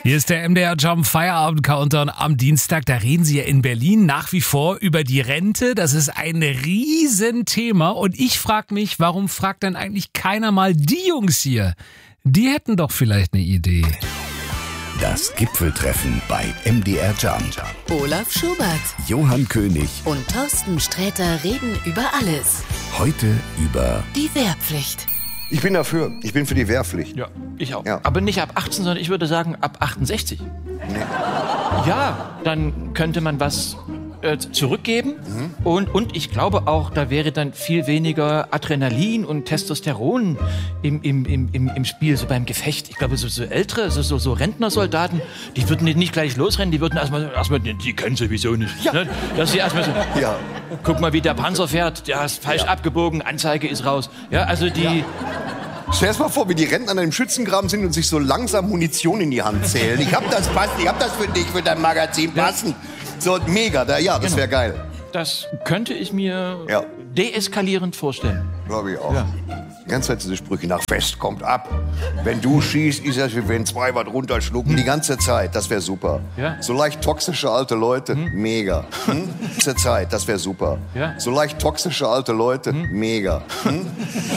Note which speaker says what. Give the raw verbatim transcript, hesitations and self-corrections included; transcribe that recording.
Speaker 1: Hier ist der M D R Jump Feierabend Countdown am Dienstag. Da reden sie ja in Berlin nach wie vor über die Rente. Das ist ein Riesenthema. Und ich frage mich, warum fragt denn eigentlich keiner mal die Jungs hier? Die hätten doch vielleicht eine Idee.
Speaker 2: Das Gipfeltreffen bei M D R Jump.
Speaker 3: Olaf Schubert,
Speaker 2: Johann König.
Speaker 3: und Thorsten Sträter reden über alles.
Speaker 2: Heute über
Speaker 3: Die Wehrpflicht.
Speaker 4: Ich bin dafür. Ich bin für die Wehrpflicht.
Speaker 5: Ja, ich auch.
Speaker 4: Ja.
Speaker 5: Aber nicht ab achtzehn, sondern ich würde sagen ab achtundsechzig.
Speaker 4: Nee.
Speaker 5: Ja, dann könnte man was äh, zurückgeben. Mhm. Und, und ich glaube auch, da wäre dann viel weniger Adrenalin und Testosteron im, im, im, im, im Spiel, so beim Gefecht. Ich glaube, so, so ältere, so, so, so Rentnersoldaten, die würden nicht gleich losrennen, die würden erstmal, erstmal die können sowieso nicht. Ja. Ne? Dass sie erstmal so,
Speaker 4: Ja.
Speaker 5: guck mal, wie der Panzer fährt, der ist falsch
Speaker 4: Ja.
Speaker 5: abgebogen, Anzeige ist raus. Ja, also die...
Speaker 4: Ja. Stell dir mal vor, wie die Rentner an einem Schützengraben sind und sich so langsam Munition in die Hand zählen. Ich hab das passt, ich hab das für dich, für dein Magazin passen. So, mega, da, ja, das wäre geil.
Speaker 5: Das könnte ich mir
Speaker 4: Ja.
Speaker 5: deeskalierend vorstellen.
Speaker 4: Glaube ich auch.
Speaker 5: Ja.
Speaker 4: Die ganze Zeit diese Sprüche, nach Fest kommt ab. Wenn du schießt, ist das wie wenn zwei was runterschlucken. Die ganze Zeit, das wäre super.
Speaker 5: Ja.
Speaker 4: So leicht toxische alte Leute, mega. Hm? Die ganze Zeit, das wäre super.
Speaker 5: Ja.
Speaker 4: So leicht toxische alte Leute, mega. Hm?